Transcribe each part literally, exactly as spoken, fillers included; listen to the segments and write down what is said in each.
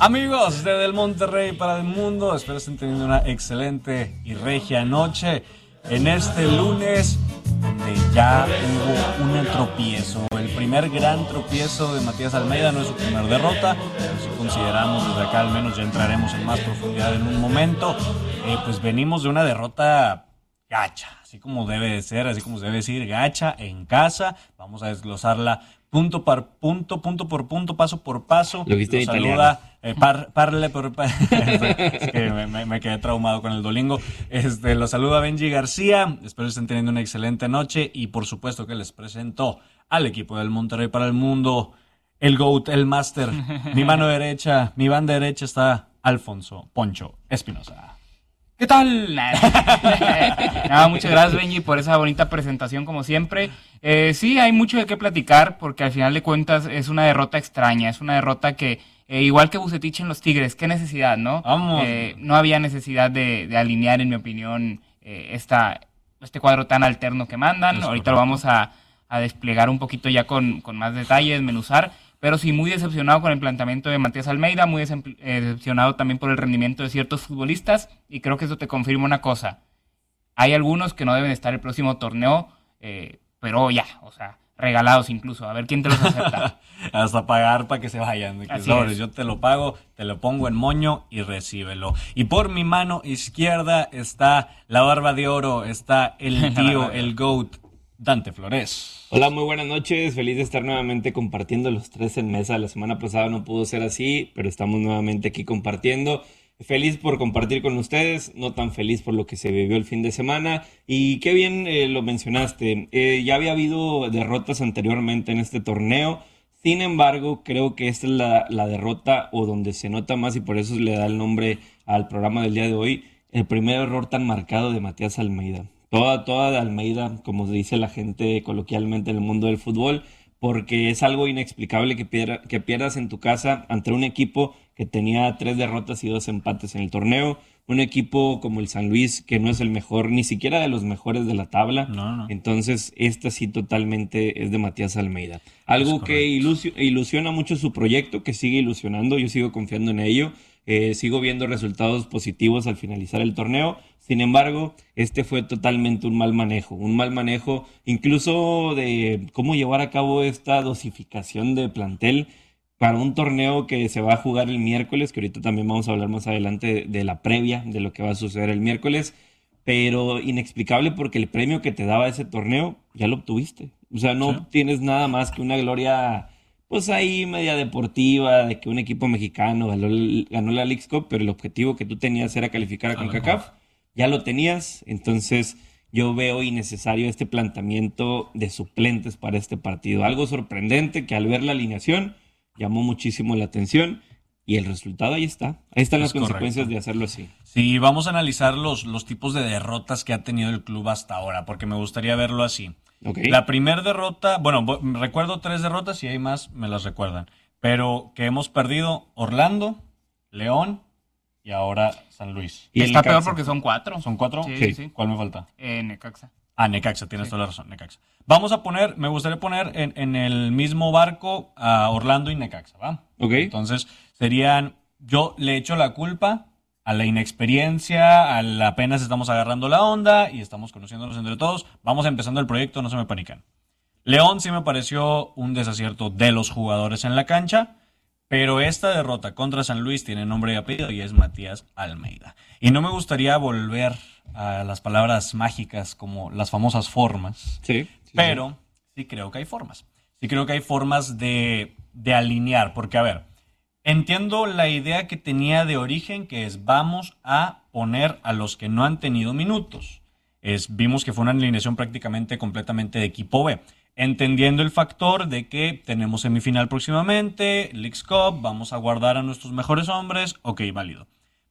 Amigos de Del Monterrey para el mundo, espero estén teniendo una excelente y regia noche en este lunes, donde ya hubo un tropiezo, el primer gran tropiezo de Matías Almeida. No es su primera derrota, pero si consideramos desde acá, al menos ya entraremos en más profundidad en un momento, eh, pues venimos de una derrota gacha, así como debe de ser, así como se debe decir, gacha en casa. Vamos a desglosarla punto por punto, punto por punto, paso por paso. Lo viste en saluda, eh, par, parle por par, es que me, me, me quedé traumado con el Duolingo. Este, lo saluda Benji García. Espero estén teniendo una excelente noche y por supuesto que les presento al equipo del Monterrey para el mundo, el GOAT, el Master. Mi mano derecha, mi banda derecha está Alfonso Poncho Espinosa. ¿Qué tal? No, muchas gracias, Benji, por esa bonita presentación, como siempre. Eh, sí, hay mucho de qué platicar, porque al final de cuentas es una derrota extraña, es una derrota que, eh, igual que Vucetich en los Tigres, qué necesidad, ¿no? Vamos. Eh, no había necesidad de, de alinear, en mi opinión, eh, esta, este cuadro tan alterno que mandan. Es Ahorita correcto. lo vamos a, a desplegar un poquito ya con, con más detalle, desmenuzar. Pero sí, muy decepcionado con el planteamiento de Matías Almeida, muy decep- eh, decepcionado también por el rendimiento de ciertos futbolistas, y creo que eso te confirma una cosa. Hay algunos que no deben estar el próximo torneo, eh, pero ya, o sea, regalados incluso, a ver quién te los acepta. Hasta pagar para que se vayan. De que Así sobres, es. yo te lo pago, te lo pongo en moño y recíbelo. Y por mi mano izquierda está la barba de oro, está el tío, el GOAT, Dante Flores. Hola, muy buenas noches. Feliz de estar nuevamente compartiendo los tres en mesa. La semana pasada no pudo ser así, pero estamos nuevamente aquí compartiendo. Feliz por compartir con ustedes, no tan feliz por lo que se vivió el fin de semana. Y qué bien eh, lo mencionaste. Eh, ya había habido derrotas anteriormente en este torneo. Sin embargo, creo que esta es la, la derrota o donde se nota más, y por eso le da el nombre al programa del día de hoy, el primer error tan marcado de Matías Almeida. Toda, toda de Almeida, como dice la gente coloquialmente en el mundo del fútbol, porque es algo inexplicable que, pierda, que pierdas en tu casa ante un equipo que tenía tres derrotas y dos empates en el torneo, un equipo como el San Luis, que no es el mejor, ni siquiera de los mejores de la tabla. No, no. Entonces, esta sí totalmente es de Matías Almeida. Algo que ilusio- ilusiona mucho su proyecto, que sigue ilusionando, yo sigo confiando en ello. Eh, sigo viendo resultados positivos al finalizar el torneo. Sin embargo, este fue totalmente un mal manejo, un mal manejo incluso de cómo llevar a cabo esta dosificación de plantel para un torneo que se va a jugar el miércoles, que ahorita también vamos a hablar más adelante de, de la previa de lo que va a suceder el miércoles, pero inexplicable porque el premio que te daba ese torneo ya lo obtuviste. O sea, no Sí. tienes nada más que una gloria, pues ahí media deportiva, de que un equipo mexicano ganó, ganó la Leagues Cup, pero el objetivo que tú tenías era calificar a CONCACAF, ya lo tenías. Entonces yo veo innecesario este planteamiento de suplentes para este partido. Algo sorprendente que al ver la alineación llamó muchísimo la atención y el resultado ahí está. Ahí están las Es correcto. consecuencias de hacerlo así. Sí, vamos a analizar los, los tipos de derrotas que ha tenido el club hasta ahora, porque me gustaría verlo así. Ok. La primera derrota, bueno, bo- recuerdo tres derrotas y hay más, me las recuerdan, pero que hemos perdido Orlando, León y ahora San Luis. Y el Está peor Necaxa. porque son cuatro. ¿Son cuatro? Sí, sí, sí. ¿Cuál me falta? Eh, Necaxa. Ah, Necaxa, tienes Sí. toda la razón, Necaxa. Vamos a poner, me gustaría poner en, en el mismo barco a Orlando y Necaxa, ¿va? Ok. Entonces, serían, yo le echo la culpa a la inexperiencia, a la apenas estamos agarrando la onda y estamos conociéndonos entre todos. Vamos empezando el proyecto, no se me panican. León sí me pareció un desacierto de los jugadores en la cancha, pero esta derrota contra San Luis tiene nombre y apellido y es Matías Almeida. Y no me gustaría volver a las palabras mágicas como las famosas formas, Sí. sí, pero sí creo que hay formas. Sí creo que hay formas de, de alinear, porque a ver, entiendo la idea que tenía de origen, que es vamos a poner a los que no han tenido minutos. Es, vimos que fue una alineación prácticamente completamente de equipo B. Entendiendo el factor de que tenemos semifinal próximamente, Leagues Cup, vamos a guardar a nuestros mejores hombres, ok, válido.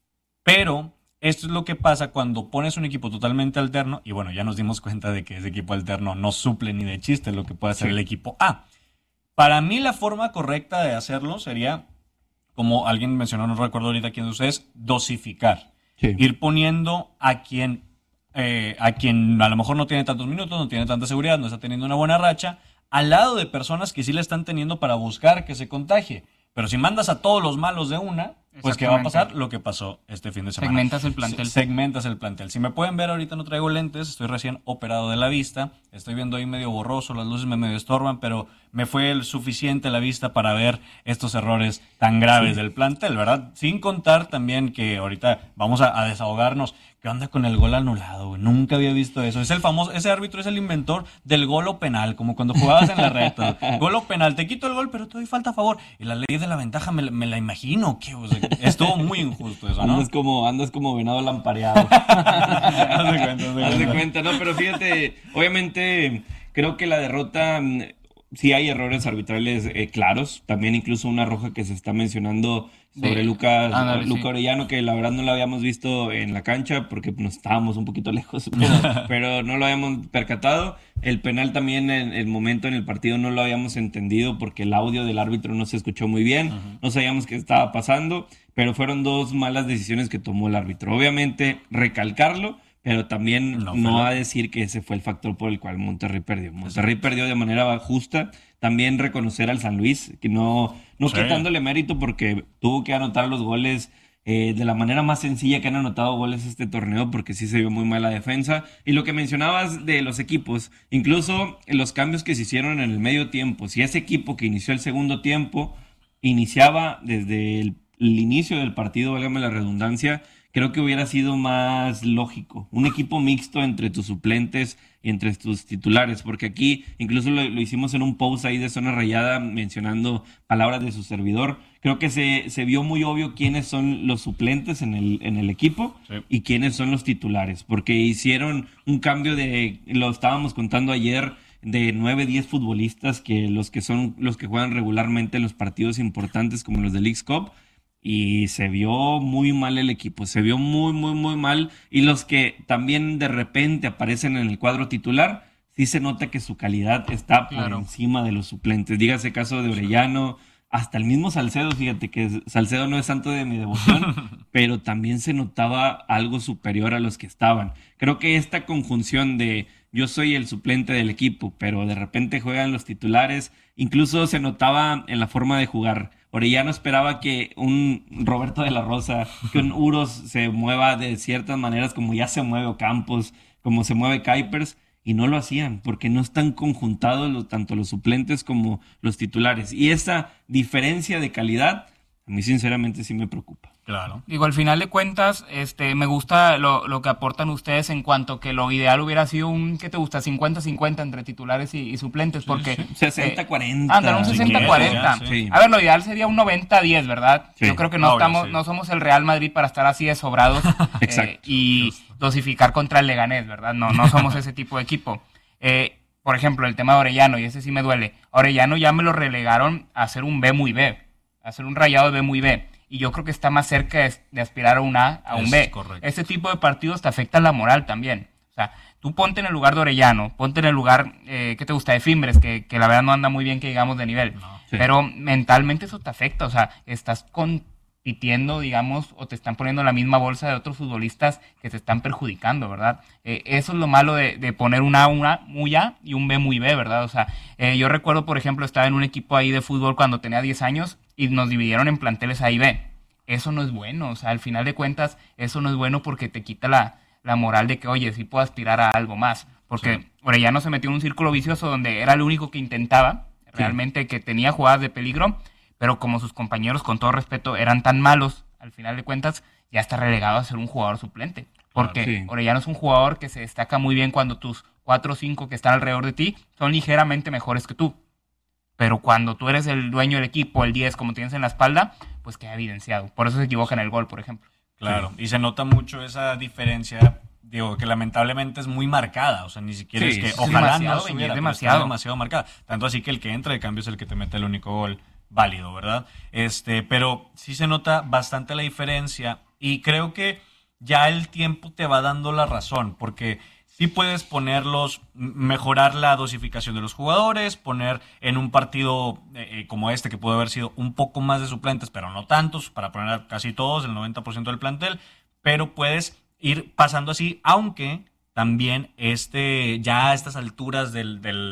Pero esto es lo que pasa cuando pones un equipo totalmente alterno, y bueno, ya nos dimos cuenta de que ese equipo alterno no suple ni de chiste lo que puede hacer Sí. el equipo A. Para mí la forma correcta de hacerlo sería, como alguien mencionó, no recuerdo ahorita quién de ustedes, dosificar. Sí. Ir poniendo a quien, eh, a quien a lo mejor no tiene tantos minutos, no tiene tanta seguridad, no está teniendo una buena racha, al lado de personas que sí la están teniendo para buscar que se contagie. Pero si mandas a todos los malos de una, Pues ¿qué va a pasar? Lo que pasó este fin de semana. Segmentas el plantel. Se- Segmentas el plantel. Si me pueden ver, ahorita no traigo lentes, estoy recién operado de la vista, estoy viendo ahí medio borroso, las luces me medio estorban, pero me fue el suficiente la vista para ver estos errores tan graves sí. del plantel, ¿verdad? Sin contar también que ahorita vamos a, a desahogarnos. ¿Qué onda con el gol anulado, güey? Nunca había visto eso. Es el famoso, ese árbitro es el inventor del gol o penal, como cuando jugabas en la reta. Gol o penal, te quito el gol, pero te doy falta a favor. Y la ley de la ventaja me, me la imagino. Que, o sea, estuvo muy injusto eso, ¿no? Andas como, andas como venado lampareado. Haz de cuenta, haz de Haz de cuenta, no, pero fíjate, obviamente creo que la derrota... Sí hay errores arbitrales eh, claros, también incluso una roja que se está mencionando sobre de, Lucas, ándale, Luca sí. Orellano, que la verdad no lo habíamos visto en la cancha porque nos estábamos un poquito lejos, pero, pero no lo habíamos percatado. El penal también en el momento en el partido no lo habíamos entendido porque el audio del árbitro no se escuchó muy bien, uh-huh. no sabíamos qué estaba pasando, pero fueron dos malas decisiones que tomó el árbitro. Obviamente recalcarlo, pero también no, no va a decir que ese fue el factor por el cual Monterrey perdió. Monterrey perdió de manera justa. También reconocer al San Luis, que no, no sí. quitándole mérito porque tuvo que anotar los goles eh, de la manera más sencilla que han anotado goles este torneo, porque sí se vio muy mal la defensa. Y lo que mencionabas de los equipos, incluso los cambios que se hicieron en el medio tiempo, si ese equipo que inició el segundo tiempo iniciaba desde el, el inicio del partido, válgame la redundancia, creo que hubiera sido más lógico. Un equipo mixto entre tus suplentes y entre tus titulares, porque aquí incluso lo, lo hicimos en un post ahí de Zona Rayada mencionando palabras de su servidor. Creo que se, se vio muy obvio quiénes son los suplentes en el, en el equipo sí. y quiénes son los titulares, porque hicieron un cambio de, lo estábamos contando ayer, de nueve, diez futbolistas, que los que son los que juegan regularmente en los partidos importantes como los del Leagues Cup. Y se vio muy mal el equipo, se vio muy, muy, muy mal. Y los que también de repente aparecen en el cuadro titular, sí se nota que su calidad está por claro. encima de los suplentes. Dígase caso de Orellano, hasta el mismo Salcedo, fíjate que Salcedo no es santo de mi devoción, pero también se notaba algo superior a los que estaban. Creo que esta conjunción de yo soy el suplente del equipo, pero de repente juegan los titulares, incluso se notaba en la forma de jugar. Orellano esperaba que un Roberto de la Rosa, que un Uros se mueva de ciertas maneras como ya se mueve Campos, como se mueve Kuipers, y no lo hacían porque no están conjuntados los, tanto los suplentes como los titulares. Y esa diferencia de calidad, a mí sinceramente sí me preocupa. Claro. Digo, al final de cuentas, este, me gusta lo, lo que aportan ustedes en cuanto que lo ideal hubiera sido un, ¿qué te gusta? cincuenta cincuenta entre titulares y, y suplentes, porque... Sí, sí. sesenta cuarenta. Eh, Ándale, un sesenta cuarenta. Sí. A ver, lo ideal sería un noventa diez, ¿verdad? Sí. Yo creo que no, Obvio, estamos, sí. no somos el Real Madrid para estar así de sobrados eh, y Justo. dosificar contra el Leganés, ¿verdad? No, no somos ese tipo de equipo. Eh, por ejemplo, el tema de Orellano, y ese sí me duele. Orellano ya me lo relegaron a hacer un B muy B, a hacer un rayado de B muy B. Y yo creo que está más cerca de, de aspirar a un A, a un es B. Correcto. Este tipo de partidos te afectan la moral también. O sea, tú ponte en el lugar de Orellano, ponte en el lugar, eh, ¿qué te gusta? De Fimbres, que, que la verdad no anda muy bien, que digamos, de nivel. No, sí. Pero mentalmente eso te afecta. O sea, estás compitiendo, digamos, o te están poniendo en la misma bolsa de otros futbolistas que te están perjudicando, ¿verdad? Eh, eso es lo malo de, de poner un A, un A muy A y un B muy B, ¿verdad? O sea, eh, yo recuerdo, por ejemplo, estaba en un equipo ahí de fútbol cuando tenía diez años y nos dividieron en planteles A y B. Eso no es bueno, o sea, al final de cuentas, eso no es bueno porque te quita la, la moral de que, oye, sí puedo aspirar a algo más. Porque sí. Orellano se metió en un círculo vicioso donde era el único que intentaba, sí. realmente que tenía jugadas de peligro, pero como sus compañeros, con todo respeto, eran tan malos, al final de cuentas, ya está relegado a ser un jugador suplente. Porque sí. Orellano es un jugador que se destaca muy bien cuando tus cuatro o cinco que están alrededor de ti son ligeramente mejores que tú. Pero cuando tú eres el dueño del equipo, el diez, como tienes en la espalda, pues queda evidenciado. Por eso se equivoca en el gol, por ejemplo. Claro, sí. Y se nota mucho esa diferencia, digo, que lamentablemente es muy marcada. O sea, ni siquiera sí, es que ojalá no se hubiera, demasiado. demasiado marcada. Tanto así que el que entra de cambio es el que te mete el único gol válido, ¿verdad? Este, pero sí se nota bastante la diferencia y creo que ya el tiempo te va dando la razón, porque sí puedes ponerlos, mejorar la dosificación de los jugadores, poner en un partido eh, como este, que pudo haber sido un poco más de suplentes, pero no tantos, para poner a casi todos, el noventa por ciento del plantel, pero puedes ir pasando así, aunque también este ya a estas alturas del, del,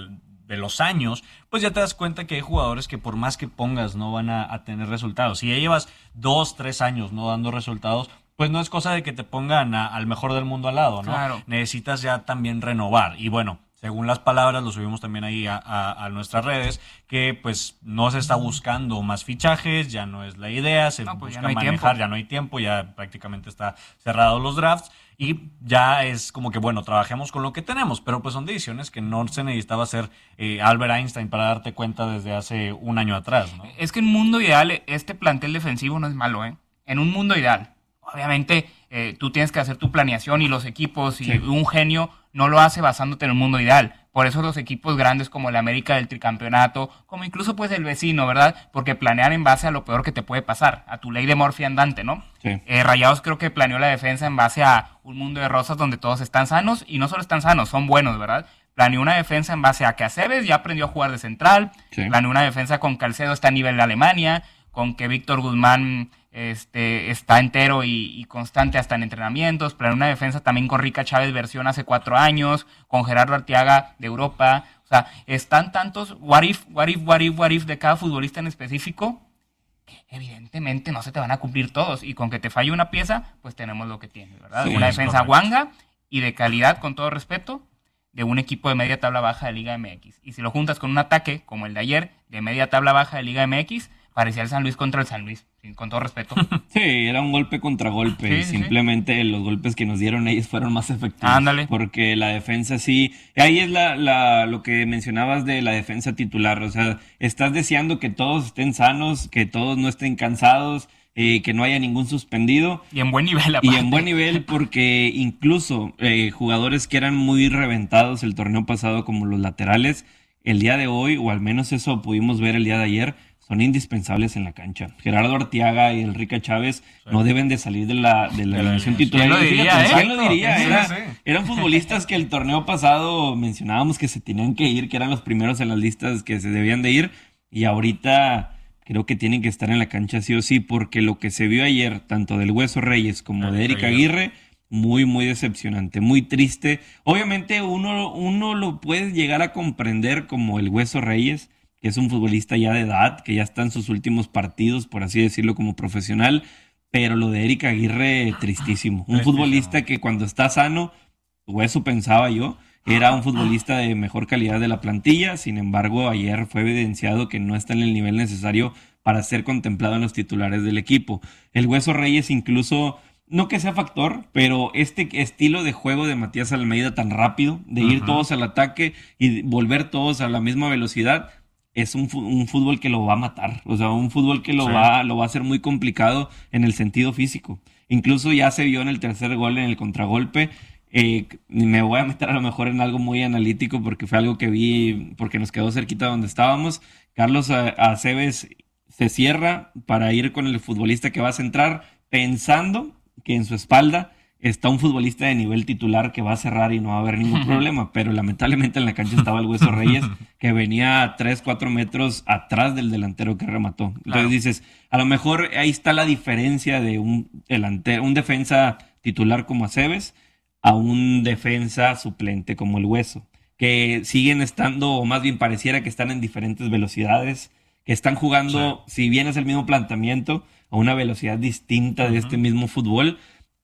de los años, pues ya te das cuenta que hay jugadores que por más que pongas no van a, a tener resultados. Si ya llevas dos, tres años no dando resultados, pues no es cosa de que te pongan a, al mejor del mundo al lado, ¿no? Claro. Necesitas ya también renovar. Y bueno, según las palabras, lo subimos también ahí a, a, a nuestras redes, que pues no se está buscando más fichajes, ya no es la idea, se no, pues busca ya no manejar, tiempo. ya no hay tiempo, ya prácticamente está cerrado los drafts y ya es como que bueno, trabajemos con lo que tenemos, pero pues son decisiones que no se necesitaba hacer eh, Albert Einstein para darte cuenta desde hace un año atrás, ¿no? Es que en un mundo ideal, este plantel defensivo no es malo, ¿eh? En un mundo ideal. Obviamente, eh, tú tienes que hacer tu planeación y los equipos y Sí. un genio no lo hace basándote en un mundo ideal. Por eso los equipos grandes como el América del tricampeonato, como incluso pues el vecino, ¿verdad? Porque planean en base a lo peor que te puede pasar, a tu ley de Murphy andante, ¿no? Sí. Eh, Rayados creo que planeó la defensa en base a un mundo de rosas donde todos están sanos y no solo están sanos, son buenos, ¿verdad? Planeó una defensa en base a que Aceves ya aprendió a jugar de central, Sí. planeó una defensa con Calcedo está a nivel de Alemania, con que Víctor Guzmán este, está entero y, y constante hasta en entrenamientos, planeó una defensa también con Rica Chávez versión hace cuatro años, con Gerardo Arteaga de Europa, o sea, están tantos what if, what if, what if, what if de cada futbolista en específico, que evidentemente no se te van a cumplir todos, y con que te falle una pieza, pues tenemos lo que tienes, ¿verdad? Sí, una es defensa correcto. guanga y de calidad, con todo respeto, de un equipo de media tabla baja de Liga M X. Y si lo juntas con un ataque, como el de ayer, de media tabla baja de Liga M X, parecía el San Luis contra el San Luis, con todo respeto. Sí, era un golpe contra golpe. Sí, sí, Simplemente los golpes que nos dieron ellos fueron más efectivos. Ándale. Porque la defensa sí. Ahí es la, la, lo que mencionabas de la defensa titular. O sea, estás deseando que todos estén sanos, que todos no estén cansados, eh, que no haya ningún suspendido. Y en buen nivel, aparte. Y en buen nivel porque incluso eh, jugadores que eran muy reventados el torneo pasado como los laterales, el día de hoy, o al menos eso pudimos ver el día de ayer, son indispensables en la cancha. Gerardo Arteaga y Enrique Chávez sí. no deben de salir de la, de la alineación titular. ¿Quién lo diría, Fíjate, eh? ¿quién lo diría? Sí, Era, sí. Eran futbolistas que el torneo pasado mencionábamos que se tenían que ir, que eran los primeros en las listas que se debían de ir, y ahorita creo que tienen que estar en la cancha sí o sí, porque lo que se vio ayer, tanto del Hueso Reyes como Erika de Erika Aguirre. Aguirre, muy, muy decepcionante, muy triste. Obviamente uno, uno lo puede llegar a comprender como el Hueso Reyes, que es un futbolista ya de edad, que ya está en sus últimos partidos, por así decirlo, como profesional, pero lo de Erika Aguirre, tristísimo. Un Tristísimo. futbolista que cuando está sano, o eso pensaba yo, era un futbolista de mejor calidad de la plantilla, sin embargo, ayer fue evidenciado que no está en el nivel necesario para ser contemplado en los titulares del equipo. El Hueso Reyes incluso, no que sea factor, pero este estilo de juego de Matías Almeida tan rápido, de ir Ujú. todos al ataque y volver todos a la misma velocidad, es un, fu- un fútbol que lo va a matar. O sea, un fútbol que lo, Sí. va, lo va a hacer muy complicado en el sentido físico. Incluso ya se vio en el tercer gol, en el contragolpe. Eh, me voy a meter a lo mejor en algo muy analítico porque fue algo que vi, porque nos quedó cerquita donde estábamos. Carlos A- Aceves se cierra para ir con el futbolista que va a centrar, pensando que en su espalda está un futbolista de nivel titular que va a cerrar y no va a haber ningún problema, pero lamentablemente en la cancha estaba el Hueso Reyes, que venía a tres, cuatro metros atrás del delantero que remató. Entonces Claro. dices, a lo mejor ahí está la diferencia de un delantero, un defensa titular como Aceves a un defensa suplente como el Hueso, que siguen estando, o más bien pareciera que están en diferentes velocidades, que están jugando, si bien es el mismo planteamiento, a una velocidad distinta de este mismo fútbol,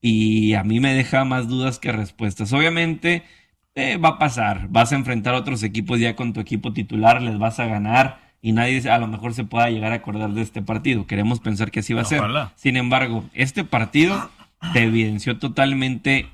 y a mí me deja más dudas que respuestas. Obviamente eh, va a pasar, vas a enfrentar a otros equipos ya con tu equipo titular, les vas a ganar y nadie a lo mejor se pueda llegar a acordar de este partido. Queremos pensar que así va a ser. Ojalá. Sin embargo, este partido te evidenció totalmente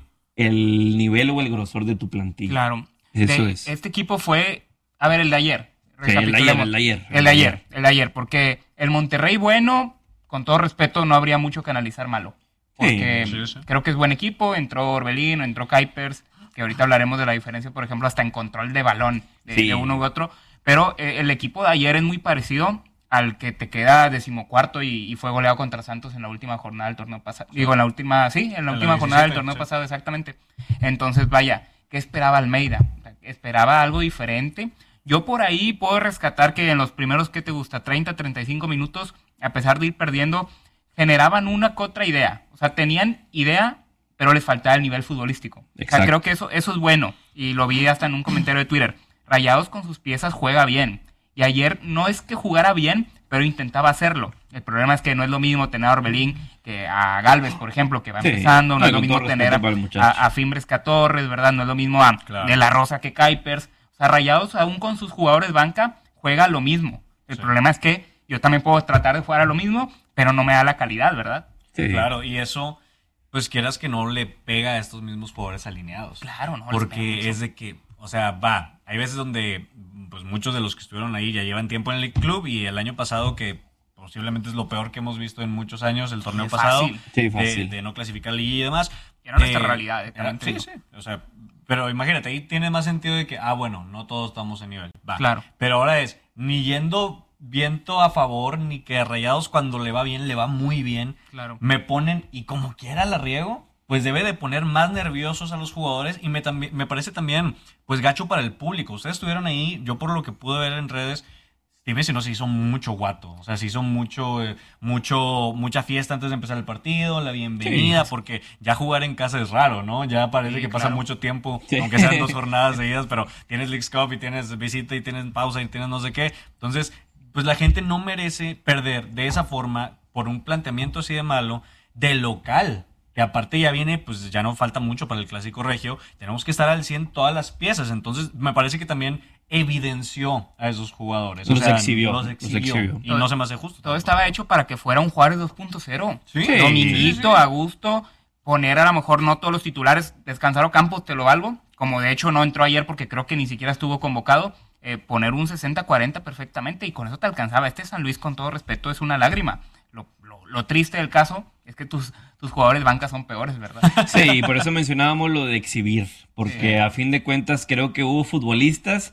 el nivel o el grosor de tu plantilla. Claro. Eso De- es. Este equipo fue, a ver, el de ayer. Sí, el de ayer, Recapitulemos. el de ayer. El de ayer, el de ayer, porque el Monterrey bueno, con todo respeto, no habría mucho que analizar malo. Porque Sí, sí, sí. creo que es buen equipo, entró Orbelín, entró Kuipers, que ahorita hablaremos de la diferencia, por ejemplo, hasta en control de balón de, Sí. de uno u otro. Pero eh, el equipo de ayer es muy parecido al que te queda decimocuarto y, y fue goleado contra Santos en la última jornada del torneo pasado. Digo, en la última, sí, en la En última la jornada del diecisiete, torneo sí. pasado, exactamente. Entonces, vaya, ¿qué esperaba Almeida? Esperaba algo diferente. Yo por ahí puedo rescatar que en los primeros, ¿qué te gusta? treinta, treinta y cinco minutos, a pesar de ir perdiendo, generaban una que otra idea. O sea, tenían idea, pero les faltaba el nivel futbolístico. O sea, Exacto. creo que eso, eso es bueno. Y lo vi hasta en un comentario de Twitter. Rayados con sus piezas juega bien. Y ayer no es que jugara bien, pero intentaba hacerlo. El problema es que no es lo mismo tener a Orbelín que a Galvez, por ejemplo, que va sí. empezando. No, no es lo mismo tener a, a, a Fimbres Torres, ¿verdad? No es lo mismo a claro. De la Rosa que Kuipers. O sea, Rayados, aún con sus jugadores banca, juega lo mismo. El sí. problema es que yo también puedo tratar de jugar a lo mismo, pero no me da la calidad, ¿verdad? Sí, claro. Y eso, pues quieras que no le pega a estos mismos jugadores alineados. Claro, no. Porque es de que, o sea, va. Hay veces donde pues muchos de los que estuvieron ahí ya llevan tiempo en el club y el año pasado, que posiblemente es lo peor que hemos visto en muchos años, el torneo pasado, sí, de, de no clasificar la liga y demás. Era nuestra eh, realidad. Era, sí, sí. O sea, pero imagínate, ahí tiene más sentido de que, ah, bueno, no todos estamos en nivel. Va. Claro. Pero ahora es, ni yendo viento a favor, ni que Rayados cuando le va bien, le va muy bien. Claro. Me ponen, y como quiera la riego, pues debe de poner más nerviosos a los jugadores y me, tambi- me parece también, pues gacho para el público. Ustedes estuvieron ahí, yo por lo que pude ver en redes, dime si no se hizo mucho guato, o sea, se hizo mucho, eh, mucho, mucha fiesta antes de empezar el partido, la bienvenida, sí. porque ya jugar en casa es raro, ¿no? Ya parece sí, que pasa claro. mucho tiempo, sí. aunque sean dos jornadas seguidas, pero tienes Leagues Cup y tienes visita y tienes pausa y tienes no sé qué. Entonces, pues la gente no merece perder de esa forma por un planteamiento así de malo de local. Que aparte ya viene, pues ya no falta mucho para el Clásico Regio, tenemos que estar al cien todas las piezas, entonces me parece que también evidenció a esos jugadores. Los, o sea, exhibió, los exhibió. Los exhibió. Y todo, no se me hace justo. Todo estaba hecho para que fuera un Juárez dos punto cero. Sí. Dominguito, sí, sí. a gusto, poner a lo mejor no todos los titulares, descansar Ocampos, te lo valgo, como de hecho no entró ayer porque creo que ni siquiera estuvo convocado, eh, poner un sesenta cuarenta perfectamente y con eso te alcanzaba. Este San Luis, con todo respeto, es una lágrima. Lo, lo, lo triste del caso es que tus, tus jugadores bancas son peores, ¿verdad? Sí, por eso mencionábamos lo de exhibir, porque sí. a fin de cuentas creo que hubo futbolistas,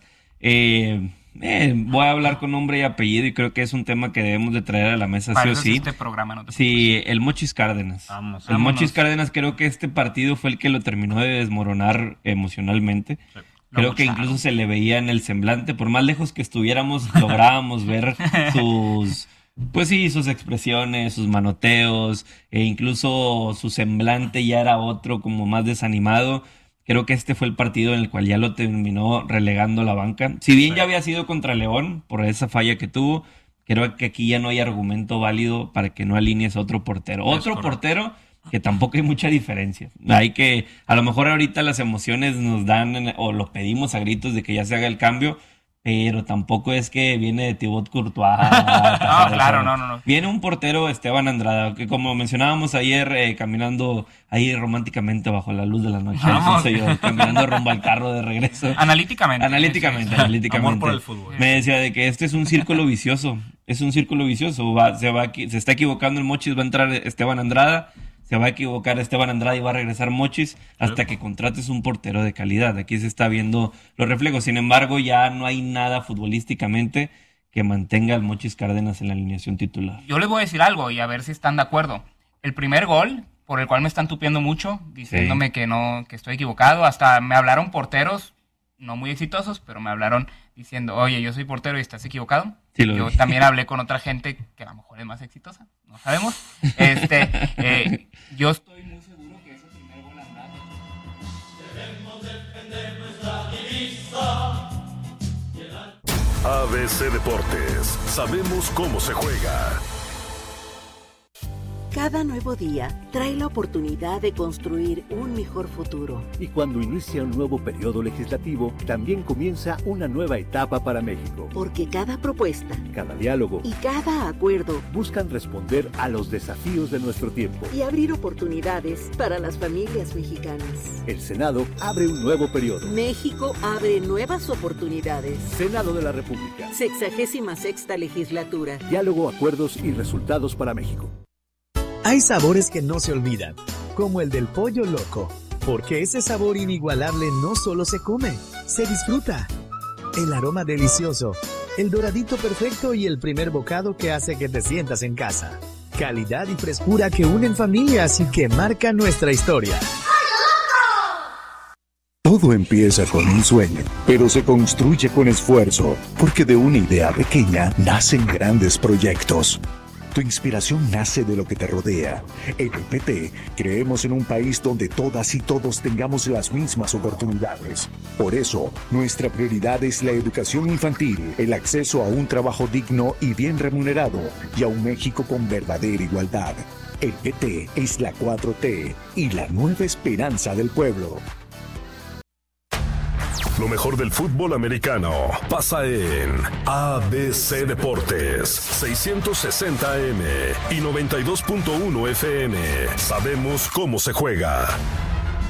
eh, eh, voy a hablar con nombre y apellido y creo que es un tema que debemos de traer a la mesa sí o sí. Este programa, no te sí, el Mochis Cárdenas. Vamos, el Mochis Cárdenas creo que este partido fue el que lo terminó de desmoronar emocionalmente. Sí. Creo que incluso se le veía en el semblante, por más lejos que estuviéramos, lográbamos ver sus... Pues sí, sus expresiones, sus manoteos, e incluso su semblante ya era otro, como más desanimado. Creo que este fue el partido en el cual ya lo terminó relegando la banca. Si bien sí. ya había sido contra León, por esa falla que tuvo, creo que aquí ya no hay argumento válido para que no alinees a otro portero. Es otro correcto. portero que tampoco hay mucha diferencia. Hay que, a lo mejor ahorita las emociones nos dan, o lo pedimos a gritos de que ya se haga el cambio, pero tampoco es que viene de Thibaut Courtois. no, claro, no, no, no. Viene un portero, Esteban Andrada, que como mencionábamos ayer, eh, caminando ahí románticamente bajo la luz de la noche, no, yo, caminando rumbo al carro de regreso. Analíticamente. Analíticamente, analíticamente. Amor por el fútbol. Me decía de que este es un círculo vicioso, es un círculo vicioso, va, se, va, se está equivocando el Mochis, va a entrar Esteban Andrada, se va a equivocar Esteban Andrade y va a regresar Mochis hasta que contrates un portero de calidad. Aquí se está viendo los reflejos. Sin embargo, ya no hay nada futbolísticamente que mantenga al Mochis Cárdenas en la alineación titular. Yo les voy a decir algo y a ver si están de acuerdo. El primer gol, por el cual me están tupiendo mucho, diciéndome sí. que no, que estoy equivocado, hasta me hablaron porteros, no muy exitosos, pero me hablaron diciendo, oye, yo soy portero y estás equivocado. Sí, lo yo vi. También hablé con otra gente que a lo mejor es más exitosa, no sabemos. Este, eh, yo estoy muy seguro que ese primer gol andaba. Debemos defender nuestra divisa. A B C Deportes, sabemos cómo se juega. Cada nuevo día trae la oportunidad de construir un mejor futuro. Y cuando inicia un nuevo periodo legislativo, también comienza una nueva etapa para México. Porque cada propuesta, cada diálogo y cada acuerdo buscan responder a los desafíos de nuestro tiempo y abrir oportunidades para las familias mexicanas. El Senado abre un nuevo periodo. México abre nuevas oportunidades. Senado de la República. Sexagésima sexta legislatura. Diálogo, acuerdos y resultados para México. Hay sabores que no se olvidan, como el del pollo loco, porque ese sabor inigualable no solo se come, se disfruta. El aroma delicioso, el doradito perfecto y el primer bocado que hace que te sientas en casa. Calidad y frescura que unen familias y que marcan nuestra historia. Todo empieza con un sueño, pero se construye con esfuerzo, porque de una idea pequeña nacen grandes proyectos. Tu inspiración nace de lo que te rodea. En el P T creemos en un país donde todas y todos tengamos las mismas oportunidades. Por eso, nuestra prioridad es la educación infantil, el acceso a un trabajo digno y bien remunerado y a un México con verdadera igualdad. El P T es la cuatro T y la nueva esperanza del pueblo. Lo mejor del fútbol americano pasa en A B C Deportes, seiscientos sesenta A M y noventa y dos punto uno F M. Sabemos cómo se juega.